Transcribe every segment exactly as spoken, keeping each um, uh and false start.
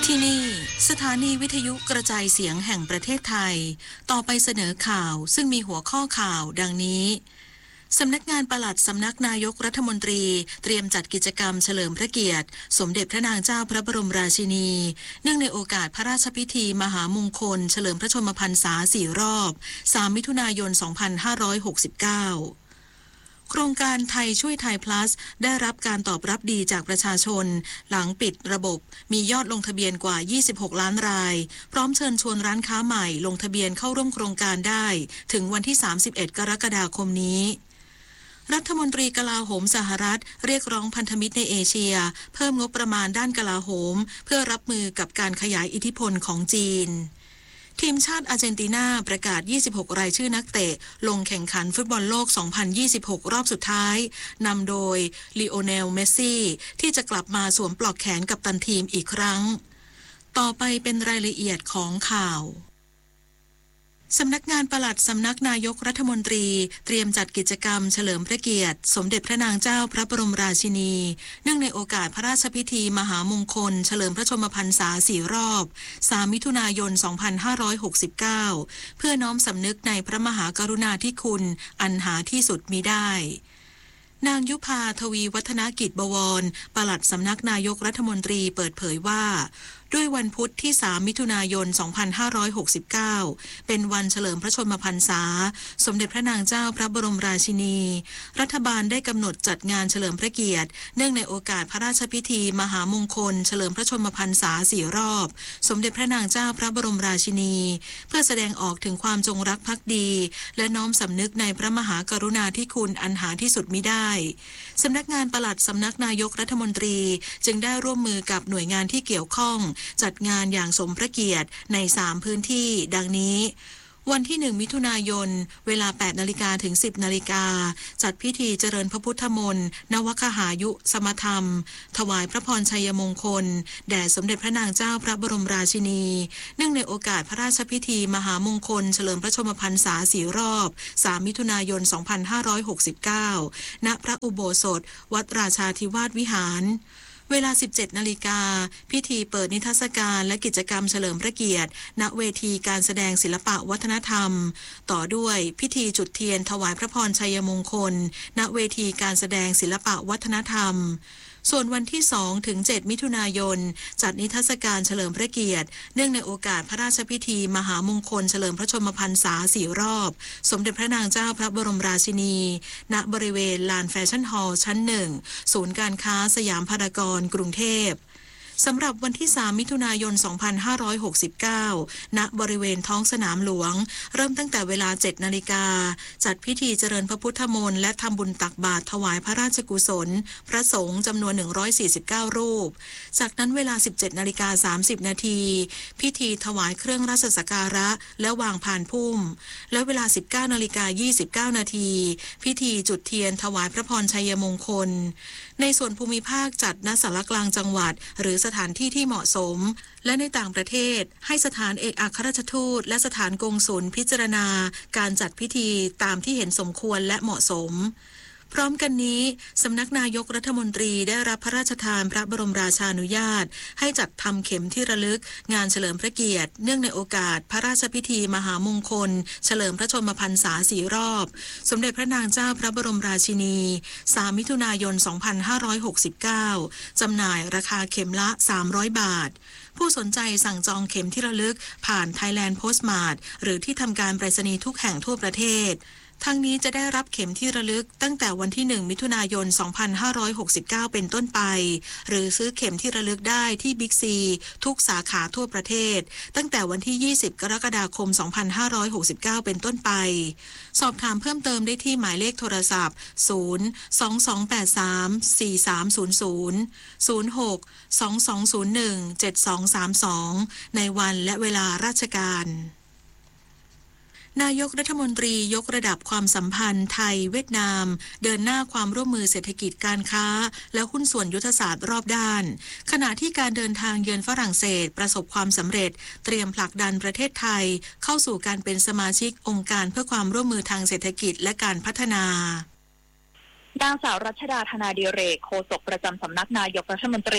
ที่นี่สถานีวิทยุกระจายเสียงแห่งประเทศไทยต่อไปเสนอข่าวซึ่งมีหัวข้อข่าวดังนี้สำนักงานปลัดสำนักนายกรัฐมนตรีเตรียมจัดกิจกรรมเฉลิมพระเกียรติสมเด็จพระนางเจ้าพระบรมราชินีเนื่องในโอกาสพระราชพิธีมหามงคลเฉลิมพระชนมพรรษาสี่รอบสามมิถุนายนสองพันห้าร้อยหกสิบเก้าโครงการไทยช่วยไทย plus ได้รับการตอบรับดีจากประชาชนหลังปิดระบบมียอดลงทะเบียนกว่ายี่สิบหกล้านรายพร้อมเชิญชวนร้านค้าใหม่ลงทะเบียนเข้าร่วมโครงการได้ถึงวันที่สามสิบเอ็ดกรกฎาคมนี้รัฐมนตรีกลาโหมสหรัฐเรียกร้องพันธมิตรในเอเชียเพิ่มงบประมาณด้านกลาโหมเพื่อรับมือกับการขยายอิทธิพลของจีนทีมชาติอาร์เจนตินาประกาศยี่สิบหกรายชื่อนักเตะลงแข่งขันฟุตบอลโลกสองพันยี่สิบหกรอบสุดท้ายนำโดยลีโอเนลเมสซี่ที่จะกลับมาสวมปลอกแขนกัปตันทีมอีกครั้งต่อไปเป็นรายละเอียดของข่าวสำนักงานปลัดสำนักนายกรัฐมนตรีเตรียมจัดกิจกรรมเฉลิมพระเกียรติสมเด็จพระนางเจ้าพระบรมราชินีเนื่องในโอกาสพระราชพิธีมหามงคลเฉลิมพระชนมพรรษาสี่รอบสามมิถุนายนสองพันห้าร้อยหกสิบเก้าเพื่อน้อมสำนึกในพระมหากรุณาธิคุณอันหาที่สุดมิได้นางยุพาทวีวัฒนกิจบวรปลัดสำนักนายกรัฐมนตรีเปิดเผยว่าด้วยวันพุธที่สามมิถุนายนสองพันห้าร้อยหกสิบเก้าเป็นวันเฉลิมพระชนมพรรษาสมเด็จพระนางเจ้าพระบรมราชินีรัฐบาลได้กำหนดจัดงานเฉลิมพระเกียรติเนื่องในโอกาสพระราชพิธีมหามงคลเฉลิมพระชนมพรรษาสี่รอบสมเด็จพระนางเจ้าพระบรมราชินีเพื่อแสดงออกถึงความจงรักภักดีและน้อมสำนึกในพระมหากรุณาธิคุณอันหาที่สุดมิได้สำนักงานปลัดสำนักนายกรัฐมนตรีจึงได้ร่วมมือกับหน่วยงานที่เกี่ยวข้องจัดงานอย่างสมพระเกียรติในสามพื้นที่ดังนี้วันที่หนึ่งมิถุนายนเวลา แปดนาฬิกา ถึง สิบนาฬิกาจัดพิธีเจริญพระพุทธมนต์นวคหายุสมธรรมถวายพระพรชัยมงคลแด่สมเด็จพระนางเจ้าพระบรมราชินีเนื่องในโอกาสพระราชพิธีมหามงคลเฉลิมพระชนมพรรษาสี่รอบสามมิถุนายนสองพันห้าร้อยหกสิบเก้าณพระอุโบสถวัดราชาธิวาสวิหารเวลา สิบเจ็ดนาฬิกาพิธีเปิดนิทรรศการและกิจกรรมเฉลิมพระเกียรติณเวทีการแสดงศิลปะวัฒนธรรมต่อด้วยพิธีจุดเทียนถวายพระพรชัยมงคลณเวทีการแสดงศิลปะวัฒนธรรมส่วนวันที่สองถึงเจ็ดมิถุนายนจัดนิทรรศการเฉลิมพระเกียรติเนื่องในโอกาสพระราชพิธีมหามงคลเฉลิมพระชนมพรรษาสี่รอบสมเด็จพระนางเจ้าพระบรมราชินีณบริเวณลานแฟชั่นฮอลล์ชั้นหนึ่งศูนย์การค้าสยามพารากอนกรุงเทพสำหรับวันที่สามมิถุนายนสองพันห้าร้อยหกสิบเก้าณบริเวณท้องสนามหลวงเริ่มตั้งแต่เวลาเจ็ดนาฬิกาจัดพิธีเจริญพระพุทธมนต์และทำบุญตักบาตรถวายพระราชกุศลพระสงฆ์จำนวนหนึ่งร้อยสี่สิบเก้ารูปจากนั้นเวลา สิบเจ็ดนาฬิกาสามสิบนาทีพิธีถวายเครื่องราชสักการะและวางพานพุ่มและเวลา สิบเก้านาฬิกายี่สิบเก้านาทีพิธีจุดเทียนถวายพระพรชัยมงคลในส่วนภูมิภาคจัดณศาลากลางจังหวัดหรือสถานที่ที่เหมาะสมและในต่างประเทศให้สถานเอกอัครราชทูตและสถานกงสุลพิจารณาการจัดพิธีตามที่เห็นสมควรและเหมาะสมพร้อมกันนี้สำนักนายกรัฐมนตรีได้รับพระราชทานพระบรมราชานุญาตให้จัดทำเข็มที่ระลึกงานเฉลิมพระเกียรติเนื่องในโอกาสพระราชพิธีมหามงคลเฉลิมพระชนมพรรษาสี่รอบสมเด็จพระนางเจ้าพระบรมราชินีสามมิถุนายนสองพันห้าร้อยหกสิบเก้าจำหน่ายราคาเข็มละสามร้อยบาทผู้สนใจสั่งจองเข็มที่ระลึกผ่าน Thailand Postmart หรือที่ทำการไปรษณีย์ทุกแห่งทั่วประเทศทั้งนี้จะได้รับเข็มที่ระลึกตั้งแต่วันที่หนึ่งมิถุนายนสองพันห้าร้อยหกสิบเก้าเป็นต้นไปหรือซื้อเข็มที่ระลึกได้ที่บิ๊กซีทุกสาขาทั่วประเทศตั้งแต่วันที่ยี่สิบกรกฎาคมสองพันห้าร้อยหกสิบเก้าเป็นต้นไปสอบถามเพิ่มเติมได้ที่หมายเลขโทรศัพท์ศูนย์ สอง สอง แปด สาม สี่ สาม ศูนย์ ศูนย์ ศูนย์ หก สอง สอง ศูนย์ หนึ่ง เจ็ด สอง สาม สองในวันและเวลาราชการนายกรัฐมนตรียกระดับความสัมพันธ์ไทยเวียดนามเดินหน้าความร่วมมือเศรษฐกิจการค้าและหุ้นส่วนยุทธศาสตร์รอบด้านขณะที่การเดินทางเยือนฝรั่งเศสประสบความสำเร็จเตรียมผลักดันประเทศไทยเข้าสู่การเป็นสมาชิกองค์การเพื่อความร่วมมือทางเศรษฐกิจและการพัฒนานางสาวรัชดาธนาดิเรกโฆษกประจำสำนักนายกรัฐมนตรี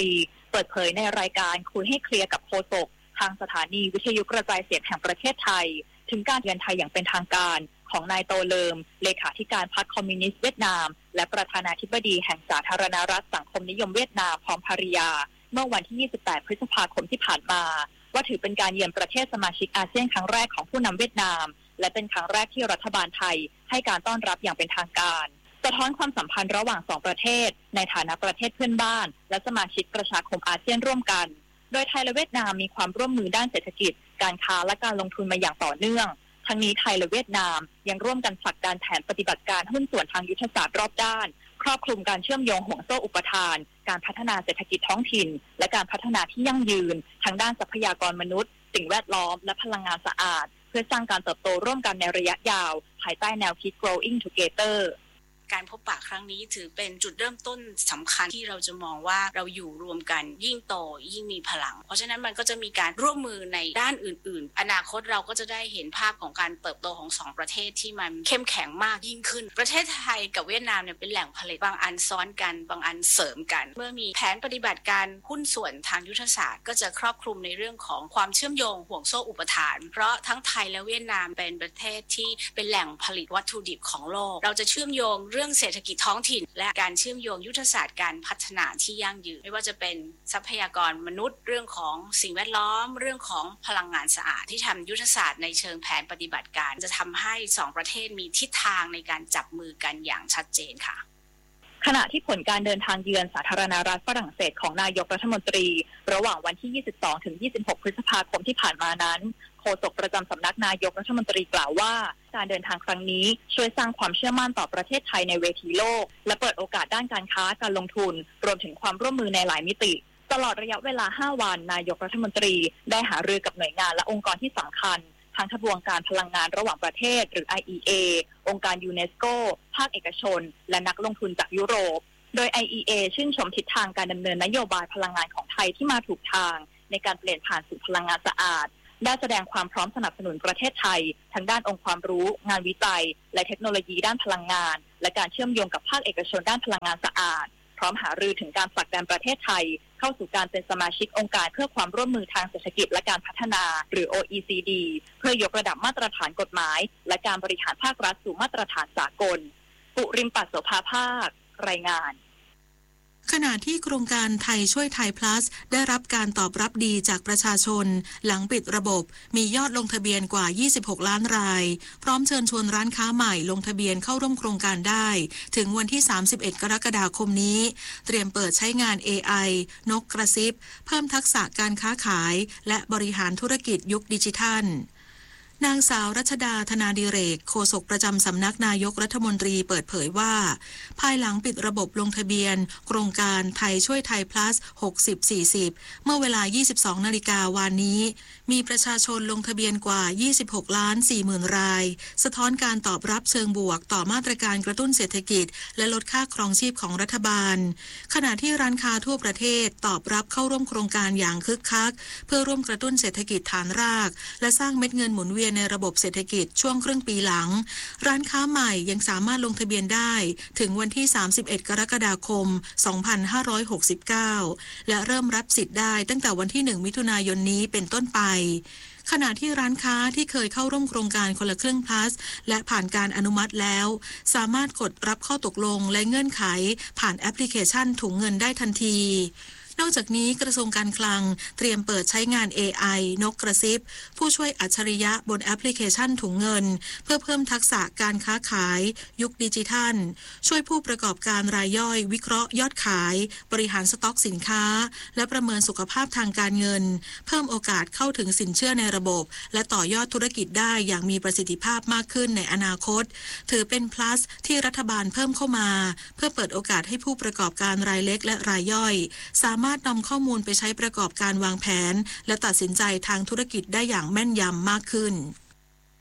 เปิดเผยในรายการคุยให้เคลียร์กับโฆษกทางสถานีวิทยุกระจายเสียงแห่งประเทศไทยถึงการเยือนไทยอย่างเป็นทางการของนายโตเลิมเลขาธิการพรรคคอมมิวนิสต์เวียดนามและประธานาธิบดีแห่งสาธารณรัฐสังคมนิยมเวียดนามพร้อมภริยาเมื่อวันที่ยี่สิบแปดพฤษภาคมที่ผ่านมาว่าถือเป็นการเยือนประเทศสมาชิกอาเซียนครั้งแรกของผู้นำเวียดนามและเป็นครั้งแรกที่รัฐบาลไทยให้การต้อนรับอย่างเป็นทางการสะท้อนความสัมพันธ์ระหว่างสองประเทศในฐานะประเทศเพื่อนบ้านและสมาชิกประชาคมอาเซียนร่วมกันโดยไทยและเวียดนามมีความร่วมมือด้านเศรษฐกิจการค้าและการลงทุนมาอย่างต่อเนื่องทั้งนี้ไทยและเวียดนามยังร่วมกันผลักดันแผนปฏิบัติการหุ้นส่วนทางยุทธศาสตร์รอบด้านครอบคลุมการเชื่อมโยงห่วงโซ่อุปทานการพัฒนาเศรษฐกิจท้องถิ่นและการพัฒนาที่ยั่งยืนทั้งด้านทรัพยากรมนุษย์สิ่งแวดล้อมและพลังงานสะอาดเพื่อสร้างการเติบโตร่วมกันในระยะยาวภายใต้แนวคิด growing together การพบปะครั้งนี้ถือเป็นจุดเริ่มต้นสำคัญที่เราจะมองว่าเราอยู่รวมกันยิ่งโตยิ่งมีพลังเพราะฉะนั้นมันก็จะมีการร่วมมือในด้านอื่นๆอนาคตเราก็จะได้เห็นภาพของการเติบโตของสองประเทศที่มันเข้มแข็งมากยิ่งขึ้นประเทศไทยกับเวียดนามเนี่ยเป็นแหล่งผลิตบางอันซ้อนกันบางอันเสริมกันเมื่อมีแผนปฏิบัติการหุ้นส่วนทางยุทธศาสตร์ก็จะครอบคลุมในเรื่องของความเชื่อมโยงห่วงโซ่อุปทานเพราะทั้งไทยและเวียดนามเป็นประเทศที่เป็นแหล่งผลิตวัตถุดิบของโลกเราจะเชื่อมโยงเรื่องเศรษฐกิจท้องถิ่นและการเชื่อมโยงยุทธศาสตร์การพัฒนาที่ยั่งยืนไม่ว่าจะเป็นทรัพยากรมนุษย์เรื่องของสิ่งแวดล้อมเรื่องของพลังงานสะอาดที่ทำยุทธศาสตร์ในเชิงแผนปฏิบัติการจะทำให้สองประเทศมีทิศทางในการจับมือกันอย่างชัดเจนค่ะขณะที่ผลการเดินทางเยือนสาธารณรัฐฝรั่งเศสของนายกรัฐมนตรีระหว่างวันที่ ยี่สิบสองถึงยี่สิบหก พฤษภาคมที่ผ่านมานั้นโฆษกประจำสำนักนายกรัฐมนตรีกล่าวว่าการเดินทางครั้งนี้ช่วยสร้างความเชื่อมั่นต่อประเทศไทยในเวทีโลกและเปิดโอกาสด้านการค้าการลงทุนรวมถึงความร่วมมือในหลายมิติตลอดระยะเวลาห้าวันนายกรัฐมนตรีได้หารือกับหน่วยงานและองค์กรที่สำคัญทั้งทบวงการพลังงานระหว่างประเทศหรือ ไอ อี เอ องค์การยูเนสโกภาคเอกชนและนักลงทุนจากยุโรปโดย ไอ อี เอ ชื่นชมทิศทางการดำเนินนโยบายพลังงานของไทยที่มาถูกทางในการเปลี่ยนผ่านสู่พลังงานสะอาดได้แสดงความพร้อมสนับสนุนประเทศไทยทั้งด้านองค์ความรู้งานวิจัยและเทคโนโลยีด้านพลังงานและการเชื่อมโยงกับภาคเอกชนด้านพลังงานสะอาดพร้อมหารือถึงการผลักดันประเทศไทยเข้าสู่การเป็นสมาชิกองค์การเพื่อความร่วมมือทางเศรษฐกิจและการพัฒนาหรือ โอ อี ซี ดี เพื่อยกระดับมาตรฐานกฎหมายและการบริหารภาครัฐสู่มาตรฐานสากลปุริมปัสโสภาภาครายงานขณะที่โครงการไทยช่วยไทย plus ได้รับการตอบรับดีจากประชาชนหลังปิดระบบมียอดลงทะเบียนกว่ายี่สิบหกล้านรายพร้อมเชิญชวนร้านค้าใหม่ลงทะเบียนเข้าร่วมโครงการได้ถึงวันที่สามสิบเอ็ดกรกฎาคมนี้เตรียมเปิดใช้งาน เอ ไอ นกกระซิบเพิ่มทักษะการค้าขายและบริหารธุรกิจยุคดิจิทัลนางสาวรัชดาธนาดิเรกโฆษกประจำสำนักนายกรัฐมนตรีเปิดเผยว่าภายหลังปิดระบบลงทะเบียนโครงการไทยช่วยไทย plus หกสิบ สี่สิบเมื่อเวลา ยี่สิบสองนาฬิกาวันนี้มีประชาชนลงทะเบียนกว่ายี่สิบหกล้านสี่หมื่นรายสะท้อนการตอบรับเชิงบวกต่อมาตรการกระตุ้นเศรษฐกิจและลดค่าครองชีพของรัฐบาลขณะที่ร้านค้าทั่วประเทศตอบรับเข้าร่วมโครงการอย่างคึกคักเพื่อร่วมกระตุ้นเศรษฐกิจฐานรากและสร้างเม็ดเงินหมุนเวียนในระบบเศรษฐกิจช่วงครึ่งปีหลังร้านค้าใหม่ยังสามารถลงทะเบียนได้ถึงวันที่สามสิบเอ็ดกรกฎาคมสองพันห้าร้อยหกสิบเก้าและเริ่มรับสิทธิ์ได้ตั้งแต่วันที่หนึ่งมิถุนายนนี้เป็นต้นไปขณะที่ร้านค้าที่เคยเข้าร่วมโครงการคนละครึ่ง plus และผ่านการอนุมัติแล้วสามารถกดรับข้อตกลงและเงื่อนไขผ่านแอปพลิเคชันถุงเงินได้ทันทีนอกจากนี้กระทรวงการคลังเตรียมเปิดใช้งาน เอ ไอ นกกระซิบผู้ช่วยอัจฉริยะบนแอปพลิเคชันถุงเงินเพื่อเพิ่มทักษะการค้าขายยุคดิจิทัลช่วยผู้ประกอบการรายย่อยวิเคราะห์ยอดขายบริหารสต็อกสินค้าและประเมินสุขภาพทางการเงินเพิ่มโอกาสเข้าถึงสินเชื่อในระบบและต่อยอดธุรกิจได้อย่างมีประสิทธิภาพมากขึ้นในอนาคตถือเป็น plus ที่รัฐบาลเพิ่มเข้ามาเพื่อเปิดโอกาสให้ผู้ประกอบการรายเล็กและรายย่อยสามารถนำข้อมูลไปใช้ประกอบการวางแผนและตัดสินใจทางธุรกิจได้อย่างแม่นยำมากขึ้น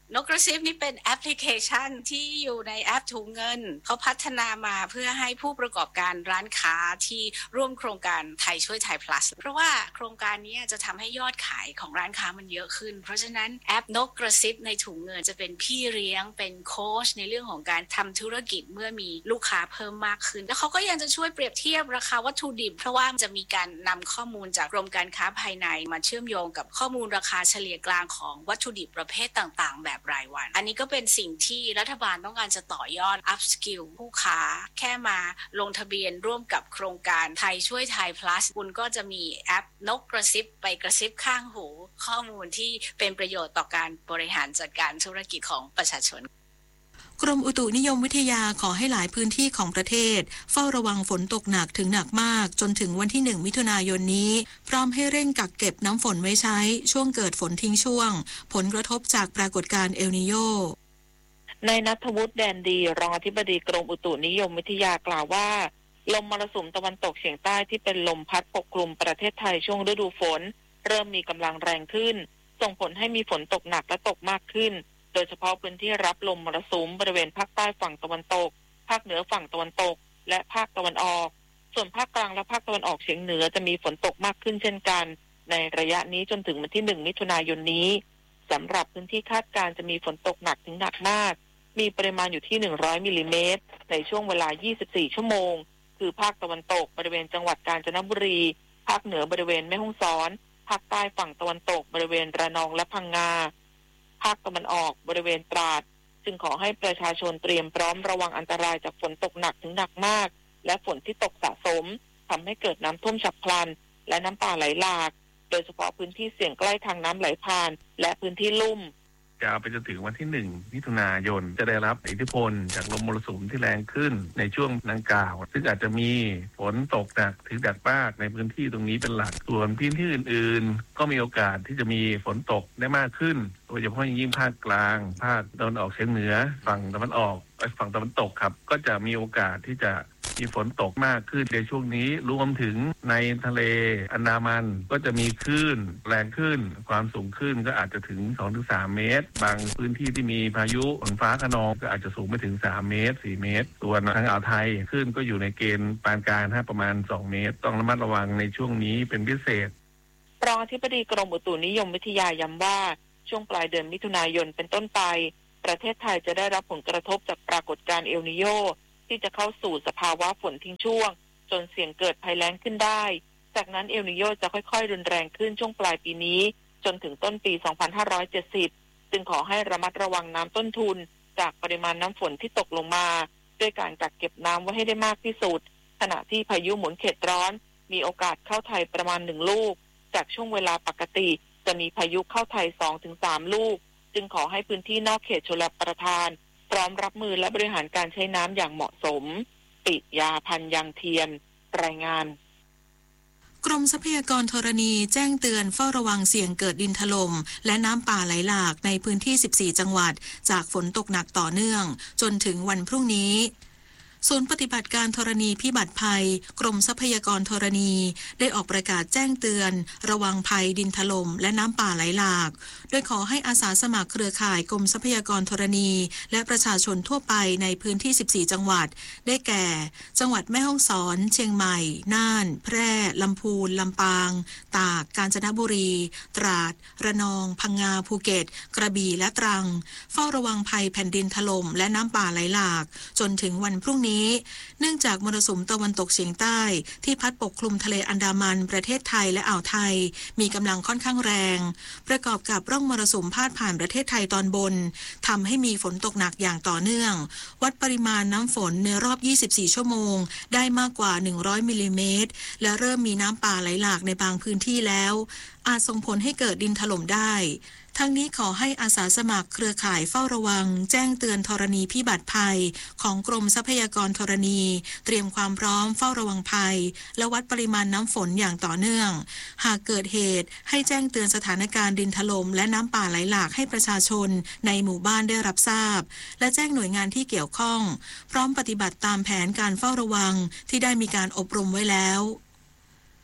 นกกระซิบนี่เป็นแอปพลิเคชันที่อยู่ในแอปถุงเงินเขาพัฒนามาเพื่อให้ผู้ประกอบการร้านค้าที่ร่วมโครงการไทยช่วยไทย plus เพราะว่าโครงการนี้จะทำให้ยอดขายของร้านค้ามันเยอะขึ้นเพราะฉะนั้นแอปนกกระซิบในถุงเงินจะเป็นพี่เลี้ยงเป็นโค้ชในเรื่องของการทำธุรกิจเมื่อมีลูกค้าเพิ่มมากขึ้นแล้วเขาก็ยังจะช่วยเปรียบเทียบราคาวัตถุดิบเพราะว่าจะมีการนำข้อมูลจากกรมการค้าภายในมาเชื่อมโยงกับข้อมูลราคาเฉลี่ยกลางของวัตถุดิบประเภทต่างๆแบบรายวันอันนี้ก็เป็นสิ่งที่รัฐบาลต้องการจะต่อยอด up skill ผู้ค้าแค่มาลงทะเบียนร่วมกับโครงการไทยช่วยไทย plus คุณก็จะมีแอปนกกระซิบไปกระซิบข้างหูข้อมูลที่เป็นประโยชน์ต่อการบริหารจัดการธุรกิจของประชาชนกรมอุตุนิยมวิทยาขอให้หลายพื้นที่ของประเทศเฝ้าระวังฝนตกหนักถึงหนักมากจนถึงวันที่หนึ่งมิถุนายนนี้พร้อมให้เร่งกักเก็บน้ำฝนไว้ใช้ช่วงเกิดฝนทิ้งช่วงผลกระทบจากปรากฏการณ์เอลนีโญนายณัฐวุฒิแดนดีรองอธิบดีกรมอุตุนิยมวิทยากล่าวว่าลมมรสุมตะวันตกเฉียงใต้ที่เป็นลมพัดปกคลุมประเทศไทยช่วงฤดูฝนเริ่มมีกำลังแรงขึ้นส่งผลให้มีฝนตกหนักและตกมากขึ้นโดยเฉพาะพื้นที่รับลมมรสุมบริเวณภาคใต้ฝั่งตะวันตกภาคเหนือฝั่งตะวันตกและภาคตะวันออกส่วนภาคกลางและภาคตะวันออกเฉียงเหนือจะมีฝนตกมากขึ้นเช่นกันในระยะนี้จนถึงวันที่หนึ่งมิถุนายนนี้สำหรับพื้นที่คาดการณ์จะมีฝนตกหนักถึงหนักมากมีปริมาณอยู่ที่หนึ่งร้อยมิลลิเมตรในช่วงเวลายี่สิบสี่ชั่วโมงคือภาคตะวันตกบริเวณจังหวัดกาญจนบุรีภาคเหนือบริเวณแม่ฮ่องสอนภาคใต้ฝั่งตะวันตกบริเวณระนองและพังงาภาคตะวันออกบริเวณตราดจึงขอให้ประชาชนเตรียมพร้อมระวังอันตรายจากฝนตกหนักถึงหนักมากและฝนที่ตกสะสมทำให้เกิดน้ำท่วมฉับพลันและน้ำป่าไหลหลากโดยเฉพาะพื้นที่เสี่ยงใกล้ทางน้ำไหลผ่านและพื้นที่ลุ่มยาวไปจนถึงวันที่หนึ่งมิถุนายนจะได้รับอิทธิพลจากลมมรสุมที่แรงขึ้นในช่วงดังกล่าวซึ่งอาจจะมีฝนตกหนักถึงหนักมากในพื้นที่ตรงนี้เป็นหลักส่วนพื้นที่อื่นๆก็มีโอกาสที่จะมีฝนตกได้มากขึ้นโดยเฉพาะยิ่งภาคกลางภาคตะวันออกเฉียงเหนือฝั่งตะวันออกฝั่งตะวันตกครับก็จะมีโอกาสที่จะมีฝนตกมากขึ้นในช่วงนี้รวมถึงในทะเลอันดามันก็จะมีคลื่นแรงขึ้นความสูงขึ้นก็อาจจะถึง สองถึงสาม เมตรบางพื้นที่ที่มีพายุฝนฟ้าคะนองก็อาจจะสูงไปถึงสามเมตรสี่เมตรส่วนทางอ่าวไทยคลื่นก็อยู่ในเกณฑ์ปานกลางประมาณสองเมตรต้องระมัดระวังในช่วงนี้เป็นพิเศษรองอธิบดีกรมอุตุนิยมวิทยาย้ำว่าช่วงปลายเดือนมิถุนายนเป็นต้นไปประเทศไทยจะได้รับผลกระทบจากปรากฏการณ์เอลนีโญที่จะเข้าสู่สภาวะฝนทิ้งช่วงจนเสี่ยงเกิดภัยแล้งขึ้นได้จากนั้นเอลนีโญจะค่อยๆรุนแรงขึ้นช่วงปลายปีนี้จนถึงต้นปีสองพันห้าร้อยเจ็ดสิบจึงขอให้ระมัดระวังน้ำต้นทุนจากปริมาณน้ำฝนที่ตกลงมาด้วยการกักเก็บน้ำไว้ให้ได้มากที่สุดขณะที่พายุหมุนเขตร้อนมีโอกาสเข้าไทยประมาณหนึ่งลูกจากช่วงเวลาปกติจะมีพายุเข้าไทย สองถึงสาม ลูกจึงขอให้พื้นที่นอกเขตชลประทานพร้อมรับมือและบริหารการใช้น้ำอย่างเหมาะสมปิยาพันธ์ยังเทียนรายงานกรมทรัพยากรธรณีแจ้งเตือนเฝ้าระวังเสี่ยงเกิดดินถล่มและน้ำป่าไหลหลากในพื้นที่สิบสี่จังหวัดจากฝนตกหนักต่อเนื่องจนถึงวันพรุ่งนี้ศูนย์ปฏิบัติการธรณีพิบัติภัยกรมทรัพยากรธรณีได้ออกประกาศแจ้งเตือนระวังภัยดินถล่มและน้ำป่าไหลหลากโดยขอให้อาสาสมัครเครือข่ายกรมทรัพยากรธรณีและประชาชนทั่วไปในพื้นที่สิบสี่จังหวัดได้แก่จังหวัดแม่ฮ่องสอนเชียงใหม่น่านแพร่ลำพูนลำปางตากกาญจนบุรีตราดระนองพังงาภูเก็ตกระบี่และตรังเฝ้าระวังภัยแผ่นดินถล่มและน้ำป่าไหลหลากจนถึงวันพรุ่งนี้เนื่องจากมรสุมตะวันตกเฉียงใต้ที่พัดปกคลุมทะเลอันดามันประเทศไทยและอ่าวไทยมีกำลังค่อนข้างแรงประกอบกับร่องมรสุมพาดผ่านประเทศไทยตอนบนทำให้มีฝนตกหนักอย่างต่อเนื่องวัดปริมาณน้ำฝนในรอบยี่สิบสี่ชั่วโมงได้มากกว่าหนึ่งร้อยมิลลิเมตรและเริ่มมีน้ำป่าไหลหลากในบางพื้นที่แล้วอาจส่งผลให้เกิดดินถล่มได้ทั้งนี้ขอให้อาสาสมัครเครือข่ายเฝ้าระวังแจ้งเตือนธรณีพิบัติภัยของกรมทรัพยากรธรณีเตรียมความพร้อมเฝ้าระวังภัยและวัดปริมาณน้ำฝนอย่างต่อเนื่องหากเกิดเหตุให้แจ้งเตือนสถานการณ์ดินถล่มและน้ำป่าไหลหลากให้ประชาชนในหมู่บ้านได้รับทราบและแจ้งหน่วยงานที่เกี่ยวข้องพร้อมปฏิบัติตามแผนการเฝ้าระวังที่ได้มีการอบรมไว้แล้ว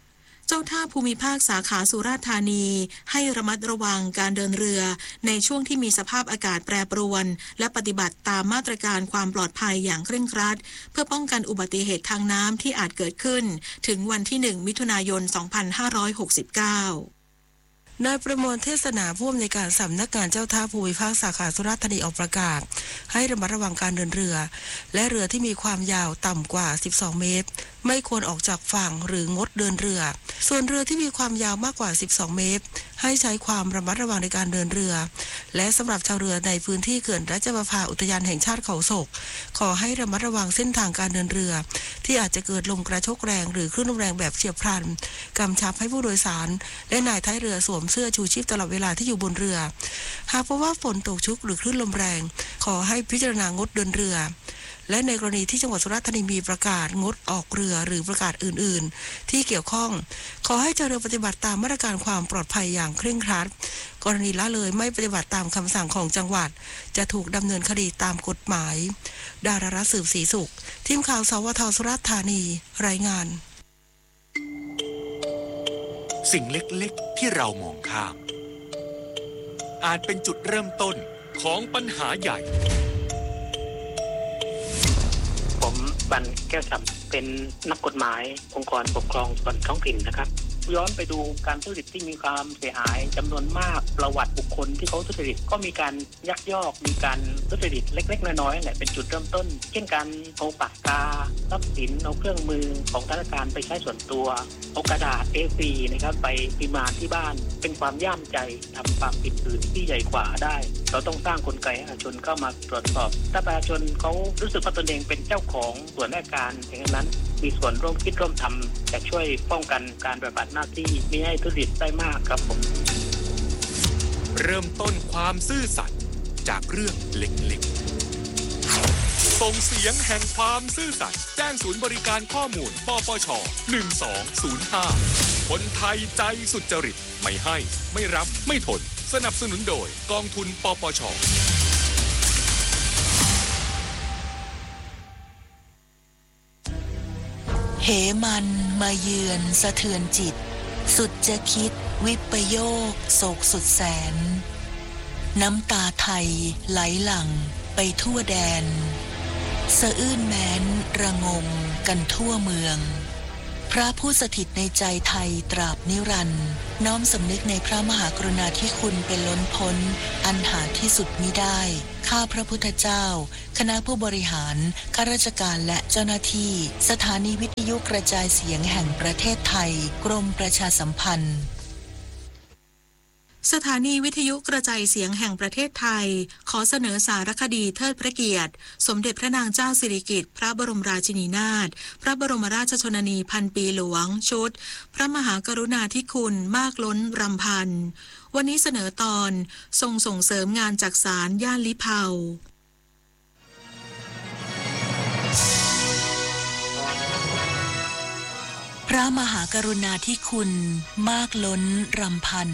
เจ้าท่าภูมิภาคสาขาสุราษฎร์ธานีให้ระมัดระวังการเดินเรือในช่วงที่มีสภาพอากาศแปรปรวนและปฏิบัติตามมาตรการความปลอดภัยอย่างเคร่งครัดเพื่อป้องกันอุบัติเหตุทางน้ำที่อาจเกิดขึ้นถึงวันที่หนึ่งมิถุนายนสองพันห้าร้อยหกสิบเก้านายประมวลเทศนาผู้อำนวยการสำนักงานเจ้าท่าภูมิภาคสาขาสุราษฎร์ธานีออกประกาศให้ระมัดระวังการเดินเรือและเรือที่มีความยาวต่ำกว่าสิบสองเมตรไม่ควรออกจากฝั่งหรืองดเดินเรือส่วนเรือที่มีความยาวมากกว่าสิบสองเมตรให้ใช้ความระมัดระวังในการเดินเรือและสำหรับชาวเรือในพื้นที่เขื่อนราชประภาอุทยานแห่งชาติเขาศกขอให้ระมัดระวังเส้นทางการเดินเรือที่อาจจะเกิดลมกระโชกแรงหรือคลื่นลมแรงแบบเฉียบพลันกำชับให้ผู้โดยสารและนายท้ายเรือสวมเสื้อชูชีพตลอดเวลาที่อยู่บนเรือหากพบว่าฝนตกชุกหรือคลื่นลมแรงขอให้พิจารณางดเดินเรือและในกรณีที่จังหวัดสุราษฎร์ธานีมีประกาศงดออกเรือหรือประกาศอื่นๆที่เกี่ยวข้องขอให้เจ้าเรือปฏิบัติตามมาตรการความปลอดภัยอย่างเคร่งครัดกรณีละเลยไม่ปฏิบัติตามคำสั่งของจังหวัดจะถูกดำเนินคดีตามกฎหมายดารารัตน์สืบศรีสุขทีมข่าวสวทสุราษฎร์ธานีรายงานสิ่งเล็กๆที่เรามองข้ามอาจเป็นจุดเริ่มต้นของปัญหาใหญ่ผมบันแก้วสัมเป็นนักกฎหมายองค์กรปกครองส่วนท้องถิ่นนะครับย้อนไปดูการทุจริตที่มีความเสียหายจำนวนมากประวัติบุคคลที่เขาทุจริตก็มีการยักยอกมีการทุจริตเล็กๆน้อยๆแหละเป็นจุดเริ่มต้นเช่นการเอาปากกาทรัพย์สินเอาเครื่องมือของธนาคารไปใช้ส่วนตัวเอากระดาษ เอ โฟร์ นะครับไปพิมพ์ที่บ้านเป็นความย่ามใจทำความผิดอื่นที่ใหญ่กว่าได้เราต้องสร้างกลไกให้ประชาชนเข้ามาตรวจสอบถ้าประชาชนเขารู้สึกว่าตนเองเป็นเจ้าของส่วนราชการอย่างนั้นมีส่วนร่วมคิดร่วมทำจะช่วยป้องกันการปฏิบัติหน้าที่ไม่ให้ทุจริตได้มากครับผมเริ่มต้นความซื่อสัตย์จากเรื่องเล็กๆส่งเสียงแห่งความซื่อสัตย์แจ้งศูนย์บริการข้อมูลปปชหนึ่งสองศูนย์ห้าคนไทยใจสุจริตไม่ให้ไม่รับไม่ทนสนับสนุนโดยกองทุนปปชเหมันมาเยือนสะเทือนจิตสุดจะคิดวิปโยคโศกสุดแสนน้ำตาไทยไหลหลั่งไปทั่วแดนสะอื้นแม้นระงมกันทั่วเมืองพระผู้สถิตในใจไทยตราบนิรันดร์น้อมสำนึกในพระมหากรุณาธิคุณเป็นล้นพ้นอันหาที่สุดมิได้ข้าพระพุทธเจ้าคณะผู้บริหารข้าราชการและเจ้าหน้าที่สถานีวิทยุกระจายเสียงแห่งประเทศไทยกรมประชาสัมพันธ์สถานีวิทยุกระจายเสียงแห่งประเทศไทยขอเสนอสารคดีเทิดพระเกียรติสมเด็จพระนางเจ้าสิริกิติ์พระบรมราชินีนาถพระบรมราชชนนีพันปีหลวงชุดพระมหากรุณาธิคุณมากล้นรำพันวันนี้เสนอตอนทรงส่งเสริมงานจักสานย่านลิเภาพระมหากรุณาธิคุณมากล้นรำพัน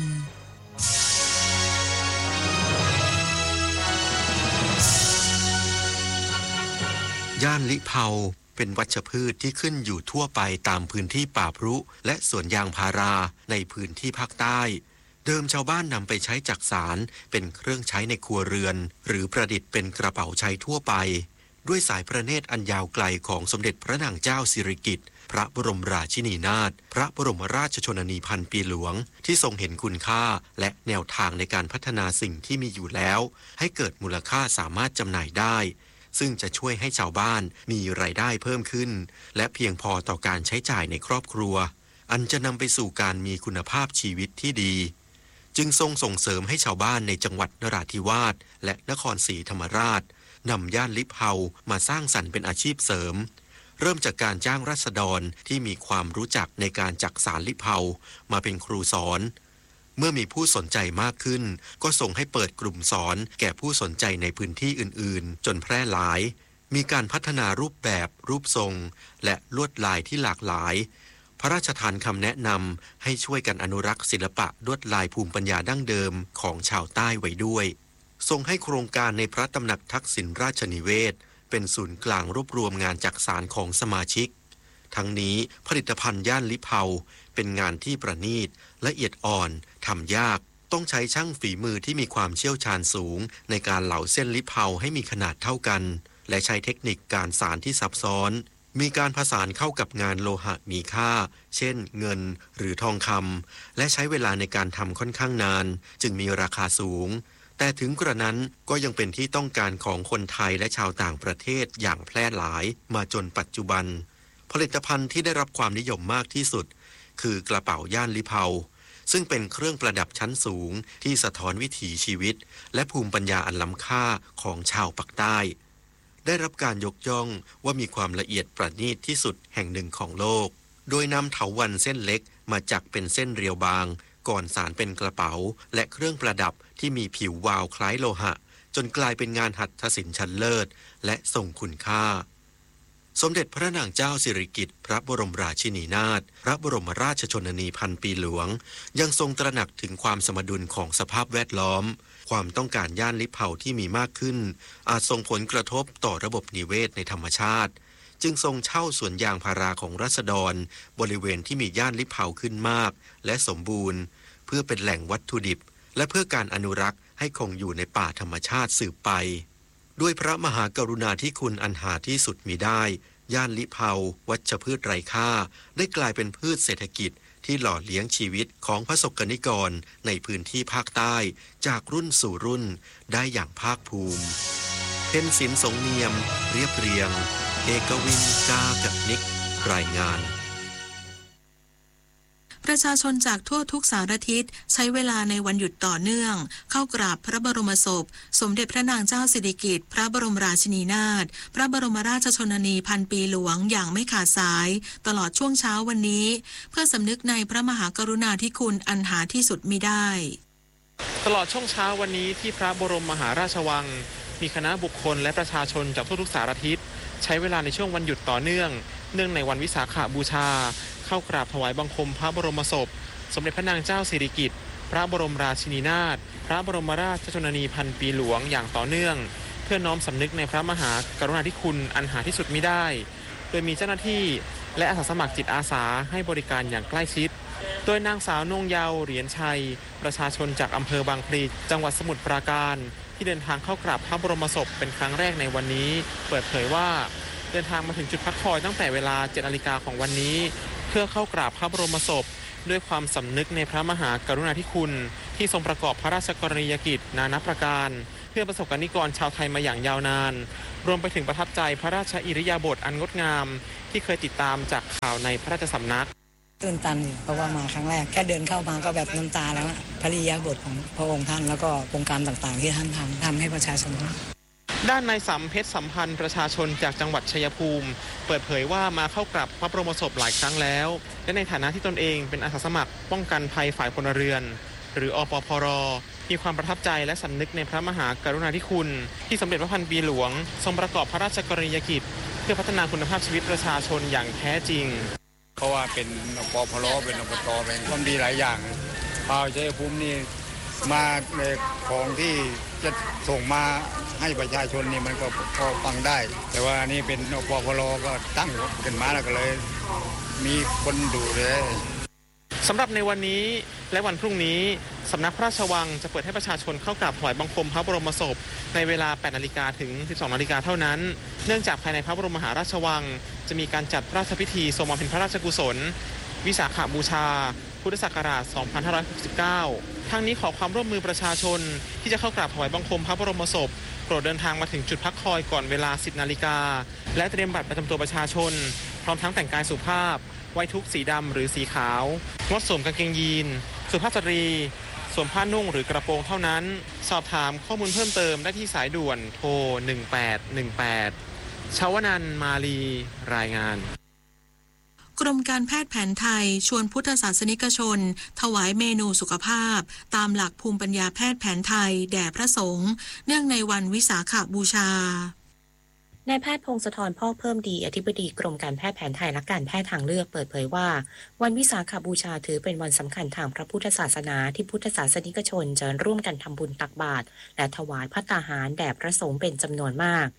ย่านลิเภาเป็นวัชพืชที่ขึ้นอยู่ทั่วไปตามพื้นที่ป่าพรุและสวนยางพาราในพื้นที่ภาคใต้เดิมชาวบ้านนำไปใช้จักสานเป็นเครื่องใช้ในครัวเรือนหรือประดิษฐ์เป็นกระเป๋าใช้ทั่วไปด้วยสายพระเนตรอันยาวไกลของสมเด็จพระนางเจ้าสิริกิติ์พระบรมราชินีนาถพระบรมราชชนนีพันปีหลวงที่ทรงเห็นคุณค่าและแนวทางในการพัฒนาสิ่งที่มีอยู่แล้วให้เกิดมูลค่าสามารถจำหน่ายได้ซึ่งจะช่วยให้ชาวบ้านมีรายได้เพิ่มขึ้นและเพียงพอต่อการใช้จ่ายในครอบครัวอันจะนำไปสู่การมีคุณภาพชีวิตที่ดีจึงทรงส่งเสริมให้ชาวบ้านในจังหวัดนราธิวาสและนครศรีธรรมราชนำย่านลิเภามาสร้างสรรค์เป็นอาชีพเสริมเริ่มจากการจ้างราษฎรที่มีความรู้จักในการจักสานลิเภามาเป็นครูสอนเมื่อมีผู้สนใจมากขึ้นก็ส่งให้เปิดกลุ่มสอนแก่ผู้สนใจในพื้นที่อื่นๆจนแพร่หลายมีการพัฒนารูปแบบรูปทรงและลวดลายที่หลากหลายพระราชทานคำแนะนำให้ช่วยกันอนุรักษ์ศิลปะลวดลายภูมิปัญญาดั้งเดิมของชาวใต้ไว้ด้วยทรงให้โครงการในพระตำหนักทักษิณราชนิเวศน์เป็นศูนย์กลางรวบรวมงานจักสานของสมาชิกทั้งนี้ผลิตภัณฑ์ย่านลิเผาเป็นงานที่ประณีตละเอียดอ่อนทำยากต้องใช้ช่างฝีมือที่มีความเชี่ยวชาญสูงในการเหลาเส้นลิเผาให้มีขนาดเท่ากันและใช้เทคนิคการสานที่ซับซ้อนมีการผสานเข้ากับงานโลหะมีค่าเช่นเงินหรือทองคำและใช้เวลาในการทำค่อนข้างนานจึงมีราคาสูงแต่ถึงกระนั้นก็ยังเป็นที่ต้องการของคนไทยและชาวต่างประเทศอย่างแพร่หลายมาจนปัจจุบันผลิตภัณฑ์ที่ได้รับความนิยมมากที่สุดคือกระเป๋าย่านลิเผาซึ่งเป็นเครื่องประดับชั้นสูงที่สะท้อนวิถีชีวิตและภูมิปัญญาอันล้ำค่าของชาวปักใต้ได้รับการยกย่องว่ามีความละเอียดประณีตที่สุดแห่งหนึ่งของโลกโดยนำเถาวัลย์เส้นเล็กมาจักเป็นเส้นเรียวบางก่อนสานเป็นกระเป๋าและเครื่องประดับที่มีผิววาวคล้ายโลหะจนกลายเป็นงานหัตถศิลป์ชั้นเลิศและทรงคุณค่าสมเด็จพระนางเจ้าสิริกิติ์พระบรมราชินีนาถพระบรมราชชนนีพันปีหลวงยังทรงตระหนักถึงความสมดุลของสภาพแวดล้อมความต้องการย่านลิเผาที่มีมากขึ้นอาจส่งผลกระทบต่อระบบนิเวศในธรรมชาติจึงทรงเช่าสวนยางพาราของราษฎรบริเวณที่มีย่านลิเผาขึ้นมากและสมบูรณ์เพื่อเป็นแหล่งวัตถุดิบและเพื่อการอนุรักษ์ให้คงอยู่ในป่าธรรมชาติสืบไปด้วยพระมหากรุณาธิคุณอันหาที่สุดมิได้ย่านลิเผาวัชพืชไร้ค่าได้กลายเป็นพืชเศรษฐกิจที่หล่อเลี้ยงชีวิตของประสบกนิกรในพื้นที่ภาคใต้จากรุ่นสู่รุ่นได้อย่างภาคภูมิเพ็ญศิลป์สงเนียมเรียบเรียงเอกวินกากับนิกรายงานประชาชนจากทั่วทุกสารทิศใช้เวลาในวันหยุดต่อเนื่องเข้ากราบพระบรมศพสมเด็จพระนางเจ้าสิริกิติ์พระบรมราชินีนาถพระบรมราชชนนีพันปีหลวงอย่างไม่ขาดสายตลอดช่วงเช้าวันนี้เพื่อสำนึกในพระมหากรุณาธิคุณอันหาที่สุดมิได้ตลอดช่วงเช้าวันนี้ที่พระบรมมหาราชวังมีคณะบุคคลและประชาชนจากทั่วทุกสารทิศใช้เวลาในช่วงวันหยุดต่อเนื่องเนื่องในวันวิสาขบูชาเข้ากราบถวายบังคมพระบรมศพสมเด็จพระนางเจ้าสิริกิติ์พระบรมราชินีนาถพระบรมราชชนนีพันปีหลวงอย่างต่อเนื่องเพื่อน้อมสำนึกในพระมหากรุณาธิคุณอันหาที่สุดมิได้โดยมีเจ้าหน้าที่และอาสาสมัครจิตอาสาให้บริการอย่างใกล้ชิดโดยนางสาวนงเยาว์เหรียญชัยประชาชนจากอำเภอบางพลีจังหวัดสมุทรปราการที่เดินทางเข้ากราบพระบรมศพเป็นครั้งแรกในวันนี้เปิดเผยว่าเดินทางมาถึงจุดพักคอยตั้งแต่เวลาเจ็ดนาฬิกาของวันนี้เพื่อเข้ากราบพระบรมศพด้วยความสำนึกในพระมหากรุณาธิคุณที่ทรงประกอบพระราชกรณียกิจนานับประการเพื่อประสบกนิกรชาวไทยมาอย่างยาวนานรวมไปถึงประทับใจพระราชอิริยาบถอันงดงามที่เคยติดตามจากข่าวในพระราชสำนักตื่นตันเพราะว่ามาครั้งแรกแค่เดินเข้ามาก็แบบน้ำตาแล้วพระอิริยาบถของพระองค์ท่านแล้วก็โครงการต่างๆที่ท่านทำทำให้ประชาชนด้านนายสัมเพชรสัมพันธ์ประชาชนจากจังหวัดชัยภูมิเปิดเผยว่ามาเข้ากราบพระบรมศพหลายครั้งแล้วและในฐานะที่ตนเองเป็นอาสาสมัครป้องกันภัยฝ่ายพลเรือนหรืออปพรมีความประทับใจและสำนึกในพระมหากรุณาธิคุณที่สมเด็จพระพันปีหลวงทรงประกอบพระราชกรณียกิจเพื่อพัฒนาคุณภาพชีวิตประชาชนอย่างแท้จริงเพราะว่าเป็นอปพรเป็นอบตเป็นความดีหลายอย่างชาวชัยภูมินี่มาในของที่จะส่งมาให้ประชาชนนี่มันก็พอฟังได้แต่ว่านี่เป็นอปพรก็ตั้งขึ้นมาแล้วก็เลยมีคนดูเลยสำหรับในวันนี้และวันพรุ่งนี้สำนักพระราชวังจะเปิดให้ประชาชนเข้ากราบถวายบังคมพระบรมศพในเวลา แปดนาฬิกา ถึง สิบสองนาฬิกา เท่านั้นเนื่องจากภายในพระบรมมหาราชวังจะมีการจัดพระราชพิธีทรงบำเพ็ญพระราชกุศลวิสาขบูชาพุทธศักราช สองพันห้าร้อยหกสิบเก้า ทางนี้ขอความร่วมมือประชาชนที่จะเข้ากราบถวายบังคมพระบรมศพโปรดเดินทางมาถึงจุดพักคอยก่อนเวลา สิบนาฬิกาและเตรียมบัตรประจำตัวประชาชนพร้อมทั้งแต่งกายสุภาพไว้ทุกข์สีดำหรือสีขาวงดสวมกางเกงยีนสุภาพสตรีสวมผ้านุ่งหรือกระโปรงเท่านั้นสอบถามข้อมูลเพิ่มเติมได้ที่สายด่วนโทรหนึ่งแปดหนึ่งแปดชวนันท์มาลีรายงานกรมการแพทย์แผนไทยชวนพุทธศาสนิกชนถวายเมนูสุขภาพตามหลักภูมิปัญญาแพทย์แผนไทยแด่พระสงฆ์เนื่องในวันวิสาขบูชานายแพทย์พงศธรพอกเพิ่มดีอธิบดีกรมการแพทย์แผนไทยและการแพทย์ทางเลือกเปิดเผยว่าวันวิสาขบูชาถือเป็นวันสำคัญทางพระพุทธศาสนาที่พุทธศาสนิกชนจะร่วมกันทำบุญตักบาตรและถวายภัตตาหารแด่พระสงฆ์เป็นจำนวนมาก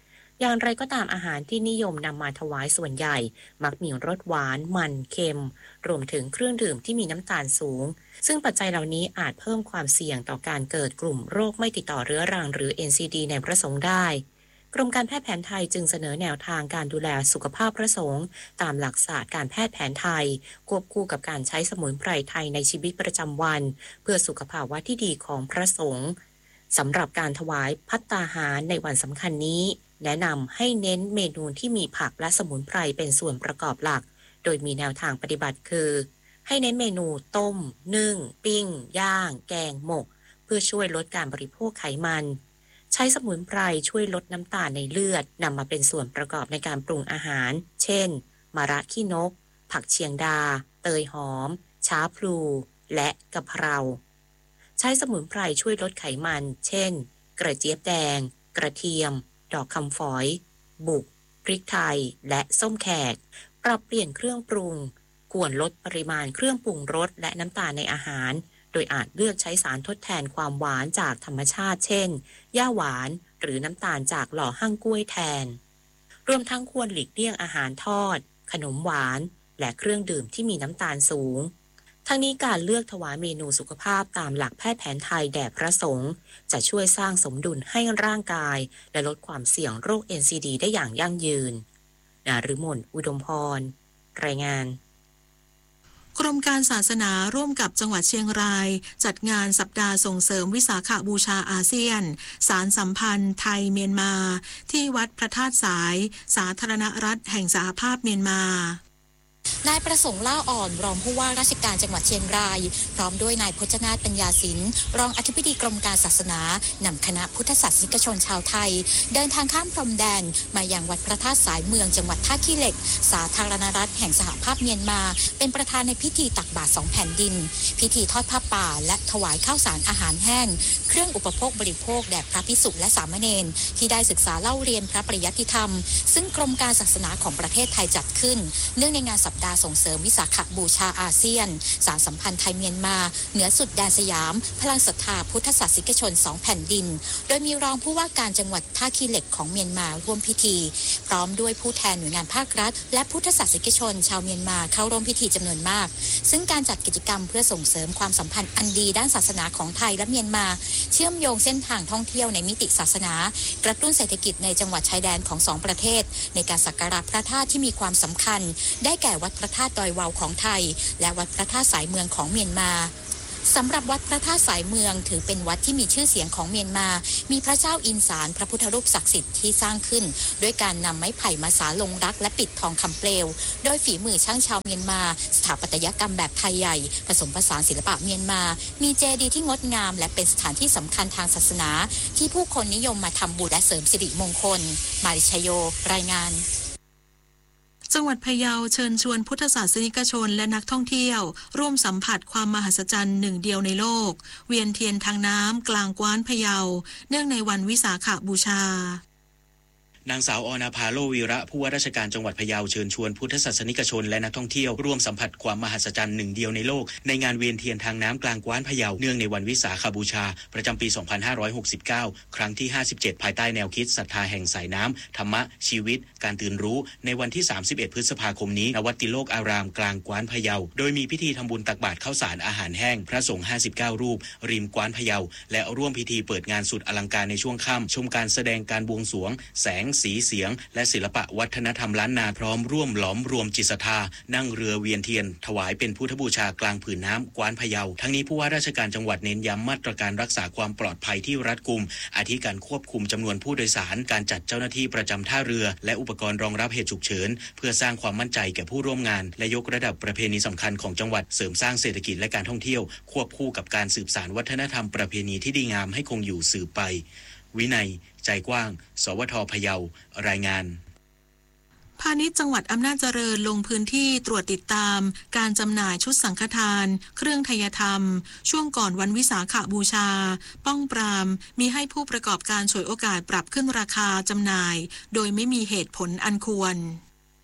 อย่างไรก็ตามอาหารที่นิยมนำมาถวายส่วนใหญ่มักมีรสหวานมันเค็มรวมถึงเครื่องดื่มที่มีน้ำตาลสูงซึ่งปัจจัยเหล่านี้อาจเพิ่มความเสี่ยงต่อการเกิดกลุ่มโรคไม่ติดต่อเรื้อรังหรือ เอ็น ซี ดี ในพระสงฆ์ได้กรมการแพทย์แผนไทยจึงเสนอแนวทางการดูแลสุขภาพพระสงฆ์ตามหลักศาสตร์การแพทย์แผนไทยควบคู่กับการใช้สมุนไพรไทยในชีวิตประจำวันเพื่อสุขภาวะที่ดีของพระสงฆ์สำหรับการถวายภัตตาหารในวันสำคัญนี้แนะนำให้เน้นเมนูที่มีผักและสมุนไพรเป็นส่วนประกอบหลักโดยมีแนวทางปฏิบัติคือให้เน้นเมนูต้มนึ่งปิ้งย่างแกงหมกเพื่อช่วยลดการบริโภคไขมันใช้สมุนไพรช่วยลดน้ำตาลในเลือดนำมาเป็นส่วนประกอบในการปรุงอาหารเช่นมะระขี้นกผักเชียงดาเตยหอมช้าพลูและกะเพราใช้สมุนไพรช่วยลดไขมันเช่นกระเจี๊ยบแดงกระเทียมดอกคำฝอยบุกพริกไทยและส้มแขกปรับเปลี่ยนเครื่องปรุงควรลดปริมาณเครื่องปรุงรสและน้ำตาลในอาหารโดยอาจเลือกใช้สารทดแทนความหวานจากธรรมชาติเช่นย่าหวานหรือน้ำตาลจากหล่อหั่งกล้วยแทนรวมทั้งควรหลีกเลี่ยงอาหารทอดขนมหวานและเครื่องดื่มที่มีน้ำตาลสูงทั้งนี้การเลือกถวายเมนูสุขภาพตามหลักแพทย์แผนไทยแด่พระสงฆ์จะช่วยสร้างสมดุลให้ร่างกายและลดความเสี่ยงโรค เอ็น ซี ดี ได้อย่างยั่งยืนนฤมลอุดมพรรายงานกรมการศาสนาร่วมกับจังหวัดเชียงรายจัดงานสัปดาห์ส่งเสริมวิสาขบูชาอาเซียนสารสัมพันธ์ไทยเมียนมาที่วัดพระธาตุสายสาธารณรัฐแห่งสหภาพเมียนมานายประสงค์ล่าอ่อนรองผู้ว่าราชการจังหวัดเชียงรายพร้อมด้วยนายพจนาถปัญญาศิลป์รองอธิบดีกรมการศาสนานำคณะพุทธศาสนิกชนชาวไทยเดินทางข้ามพรมแดนมายังวัดพระธาตุสายเมืองจังหวัดท่าขี้เหล็กสาธารณรัฐแห่งสหภาพเมียนมาเป็นประธานในพิธีตักบาตรสองแผ่นดินพิธีทอดผ้าป่าและถวายข้าวสารอาหารแห้งเครื่องอุปโภคบริโภคแด่พระภิกษุและสามเณรที่ได้ศึกษาเล่าเรียนพระปริยัติธรรมซึ่งกรมการศาสนาของประเทศไทยจัดขึ้นเนื่องในงานสัปดาห์ส่งเสริมวิสาขบูชาอาเซียนสารสัมพันธ์ไทยเมียนมาเหนือสุดแดนสยามพลังศรัทธาพุทธศาสนิกชนสองแผ่นดินโดยมีรองผู้ว่าการจังหวัดท่าขี้เหล็กของเมียนมาร่วมพิธีพร้อมด้วยผู้แทนหน่วยงานภาครัฐและพุทธศาสนิกชนชาวเมียนมาเข้าร่วมพิธีจำนวนมากซึ่งการจัดกิจกรรมเพื่อส่งเสริมความสัมพันธ์อันดีด้านศาสนาของไทยและเมียนมาเชื่อมโยงเส้นทางท่องเที่ยวในมิติศาสนากระตุ้นเศรษฐกิจในจังหวัดชายแดนของสองประเทศในการสักการะพระธาตุที่มีความสำคัญได้แก่วัดพระธาตุดอยวาวของไทยและวัดพระธาตุสายเมืองของเมียนมาสำหรับวัดพระธาตุสายเมืองถือเป็นวัดที่มีชื่อเสียงของเมียนมามีพระเจ้าอินสารพระพุทธรูปศักดิ์สิทธิ์ที่สร้างขึ้นด้วยการนำไม้ไผ่มาสาลงรักและปิดทองคำเปลวโดยฝีมือช่างชาวเมียนมาสถาปัตยกรรมแบบไทยใหญ่ผสมผสานศิลปะเมียนมามีเจดีย์ที่งดงามและเป็นสถานที่สำคัญทางศาสนาที่ผู้คนนิยมมาทำบุญและเสริมสิริมงคลมาริชโยรายงานจังหวัดพะเยาเชิญชวนพุทธศาสนิกชนและนักท่องเที่ยวร่วมสัมผัสความมหัศจรรย์หนึ่งเดียวในโลกเวียนเทียนทางน้ำกลางกว้านพะเยาเนื่องในวันวิสาขบูชานางสาวอนาภาโลวีระผู้ว่าราชการจังหวัดพะเยาเชิญชวนพุทธศาสนิกชนและนักท่องเที่ยวร่วมสัมผัสความมหัศจรรย์หนึ่งเดียวในโลกในงานเวียนเทียนทางน้ำกลางกว้านพะเยาเนื่องในวันวิสาขบูชาประจำปีสองพันห้าร้อยหกสิบเก้าครั้งที่ห้าสิบเจ็ดภายใต้แนวคิดศรัทธาแห่งสายน้ำธรรมะชีวิตการตื่นรู้ในวันที่สามสิบเอ็ดพฤษภาคมนี้ณวัดติโลกอารามกลางกว้านพะเยาโดยมีพิธีทำบุญตักบาตรข้าวสารอาหารแห้งพระสงฆ์ห้าสิบเก้ารูปริมกว้านพะเยาและร่วมพิธีเปิดงานสุดอลังการในช่วงค่ำชมการแสดงการบวงสรวงแสงสีเสียงและศิลปะวัฒนธรรมล้านนาพร้อมร่วมหลอมรวมจิตศรัทธานั่งเรือเวียนเทียนถวายเป็นพุทธบูชากลางผืนน้ำกว้านพะเยาทั้งนี้ผู้ว่าราชการจังหวัดเน้นย้ำมาตรการรักษาความปลอดภัยที่รัดกุมอาทิการควบคุมจำนวนผู้โดยสารการจัดเจ้าหน้าที่ประจำท่าเรือและอุปกรณ์รองรับเหตุฉุกเฉินเพื่อสร้างความมั่นใจแก่ผู้ร่วมงานและยกระดับประเพณีสำคัญของจังหวัดเสริมสร้างเศรษฐกิจและการท่องเที่ยวควบคู่กับการสืบสานวัฒนธรรมประเพณีที่ดีงามให้คงอยู่สืบไปวินัยใจกว้างสวทพะเยารายงานพาณิชย์จังหวัดอำนาจเจริญลงพื้นที่ตรวจติดตามการจำหน่ายชุดสังฆทานเครื่องไทยธรรมช่วงก่อนวันวิสาขบูชาป้องปรามมีให้ผู้ประกอบการฉวยโอกาสปรับขึ้นราคาจำหน่ายโดยไม่มีเหตุผลอันควร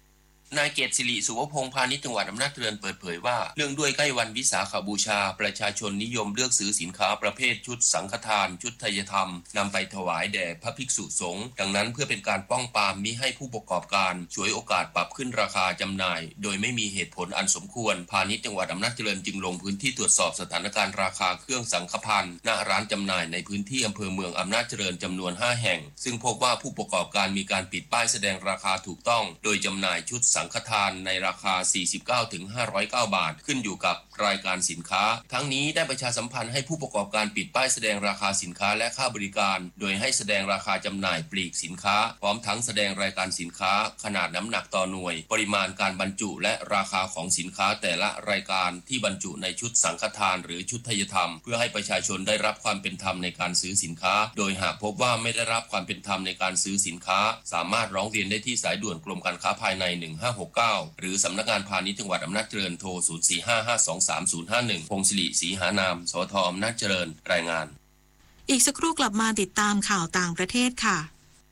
นายเกษสิริสุวพงษ์พาณิชย์จังหวัดอำนาจเจริญเปิดเผยว่าเรื่องด้วยใกล้วันวิสาขบูชาประชาชนนิยมเลือกซื้อสินค้าประเภทชุดสังฆทานชุดไทยธรรมนำไปถวายแด่พระภิกษุสงฆ์ดังนั้นเพื่อเป็นการป้องปรามมิให้ผู้ประกอบการฉวยโอกาสปรับขึ้นราคาจำหน่ายโดยไม่มีเหตุผลอันสมควรพาณิชย์จังหวัดอำนาจเจริญจึงลงพื้นที่ตรวจสอบสถานการณ์ราคาเครื่องสังฆพันธ์ณร้านจำหน่ายในพื้นที่อำเภอเมืองอำนาจเจริญจำนวนห้าแห่งซึ่งพบว่าผู้ประกอบการมีการปิดป้ายแสดงราคาถูกต้องโดยจำหน่ายชุดสังฆทานในราคา สี่สิบเก้าถึงห้าร้อยเก้า บาทขึ้นอยู่กับรายการสินค้าทั้งนี้ได้ประชาสัมพันธ์ให้ผู้ประกอบการปิดป้ายแสดงราคาสินค้าและค่าบริการโดยให้แสดงราคาจำหน่ายปลีกสินค้าพร้อมทั้งแสดงรายการสินค้าขนาดน้ำหนักต่อหน่วยปริมาณการบรรจุและราคาของสินค้าแต่ละรายการที่บรรจุในชุดสังฆทานหรือชุดไทยธรรมเพื่อให้ประชาชนได้รับความเป็นธรรมในการซื้อสินค้าโดยหากพบว่าไม่ได้รับความเป็นธรรมในการซื้อสินค้าสามารถร้องเรียนได้ที่สายด่วนกรมการค้าภายในหนึ่งห้าหกเก้าหรือสำนักงานพาณิชย์จังหวัดอำนาจเจริญโทรศูนย์ สี่ ห้า ห้า สอง สาม ศูนย์ ห้า หนึ่งพงศิริศรีหานามสทอำนาจเจริญรายงานอีกสักครู่กลับมาติดตามข่าวต่างประเทศค่ะ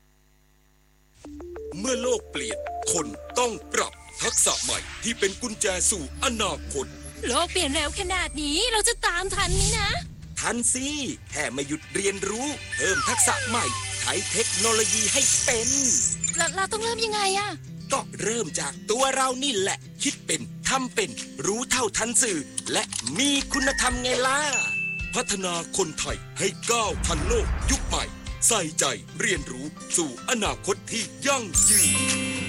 เมื่อโลกเปลี่ยนคนต้องปรับทักษะใหม่ที่เป็นกุญแจสู่อนาคตโลกเปลี่ยนเร็วขนาดนี้เราจะตามทันนี้นะทันสิแค่ไม่หยุดเรียนรู้เพิ่มทักษะใหม่ใช้เทคโนโลยีให้เป็นเราเราต้องเริ่มยังไงอะก็เริ่มจากตัวเรานี่แหละคิดเป็นทำเป็นรู้เท่าทันสื่อและมีคุณธรรมไงล่ะพัฒนาคนไทยให้ก้าวทันโลกยุคใหม่ใส่ใจเรียนรู้สู่อนาคตที่ยั่งยืน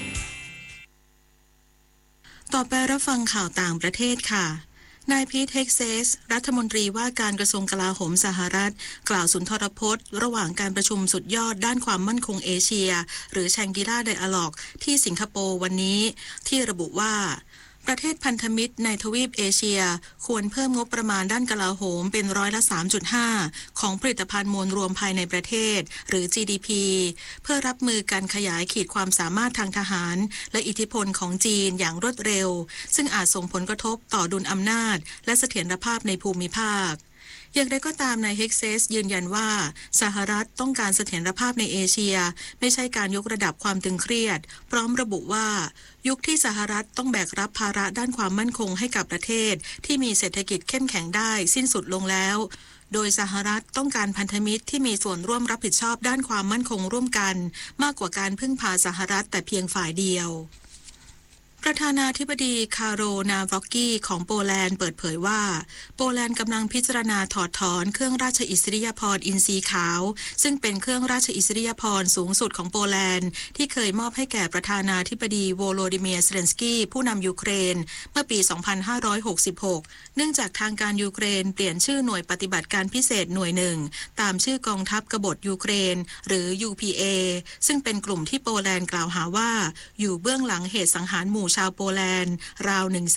ต่อไปรับฟังข่าวต่างประเทศค่ะนายพีท เฮกเซสรัฐมนตรีว่าการกระทรวงกลาโหมสหรัฐกล่าวสุนทรพจน์ระหว่างการประชุมสุดยอดด้านความมั่นคงเอเชียหรือแชงกิล่าไดอะล็อกที่สิงคโปร์วันนี้ที่ระบุว่าประเทศพันธมิตรในทวีปเอเชียควรเพิ่มงบประมาณด้านกลาโหมเป็นร้อยละ สามจุดห้า ของผลิตภัณฑ์มวลรวมภายในประเทศหรือ จี ดี พี เพื่อรับมือการขยายขีดความสามารถทางทหารและอิทธิพลของจีนอย่างรวดเร็วซึ่งอาจส่งผลกระทบต่อดุลอำนาจและเสถียรภาพในภูมิภาคอย่างไรก็ตามนายเฮกเซสยืนยันว่าสหรัฐต้องการเสถียรภาพในเอเชียไม่ใช่การยกระดับความตึงเครียดพร้อมระบุว่ายุคที่สหรัฐต้องแบกรับภาระด้านความมั่นคงให้กับประเทศที่มีเศรษฐกิจเข้มแข็งได้สิ้นสุดลงแล้วโดยสหรัฐต้องการพันธมิตรที่มีส่วนร่วมรับผิดชอบด้านความมั่นคงร่วมกันมากกว่าการพึ่งพาสหรัฐแต่เพียงฝ่ายเดียวประธานาธิบดีคาโร นาวอกกี้ของโปแลนด์เปิดเผยว่าโปแลนด์กำลังพิจารณาถอดถอนเครื่องราชอิสริยาภรณ์อินทรีขาวซึ่งเป็นเครื่องราชอิสริยาภรณ์สูงสุดของโปแลนด์ที่เคยมอบให้แก่ประธานาธิบดีโวโลดิเมียร์ เซเลนสกี้ผู้นำยูเครนเมื่อปี สองพันห้าร้อยหกสิบหก เนื่องจากทางการยูเครนเปลี่ยนชื่อหน่วยปฏิบัติการพิเศษหน่วยหนึ่งตามชื่อกองทัพกบฏยูเครนหรือ ยู พี เอ ซึ่งเป็นกลุ่มที่โปแลนด์กล่าวหาว่าอยู่เบื้องหลังเหตุสังหารหมู่ชาวโปแลนด์ราว หนึ่งแส